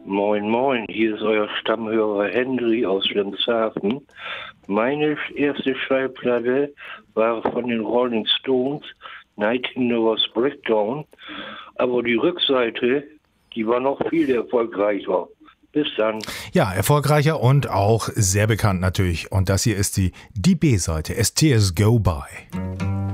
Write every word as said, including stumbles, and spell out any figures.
Moin, moin, hier ist euer Stammhörer Henry aus Wilhelmshaven. Meine erste Schallplatte war von den Rolling Stones, Nighting Nervous Breakdown, aber die Rückseite, die war noch viel erfolgreicher. Bis dann. Ja, erfolgreicher und auch sehr bekannt natürlich. Und das hier ist die, die B-Seite, As Tears Go By.